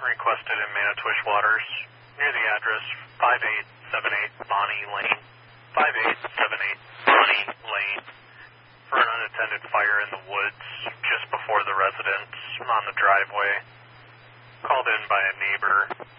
requested in Manitowish Waters, near the address 5878 Bonnie Lane. 5878 Bonnie Lane. For an unattended fire in the woods just before the residence on the driveway. Called in by a neighbor